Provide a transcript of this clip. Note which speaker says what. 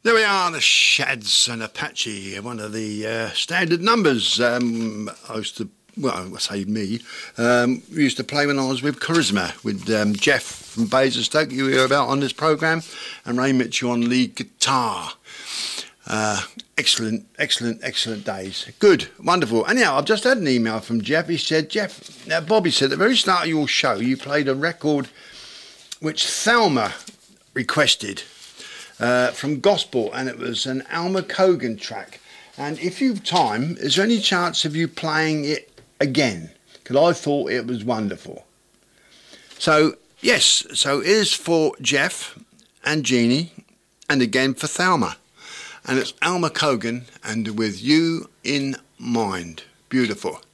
Speaker 1: There we are, the Shads and Apache, one of the standard numbers. I used to, well, I say me, we used to play when I was with Charisma, with Jeff from Basingstoke, you hear about on this programme, and Ray Mitchell on lead guitar. Excellent days. Good, wonderful. Anyhow, I've just had an email from Jeff. He said, Bobby said, at the very start of your show, you played a record which Thelma requested. From Gospel, and it was an Alma Cogan track. And if you've time, is there any chance of you playing it again? Because I thought it was wonderful. So, yes, so it is for Jeff and Jeannie, and again for Thelma. And it's Alma Cogan, and With You in Mind. Beautiful.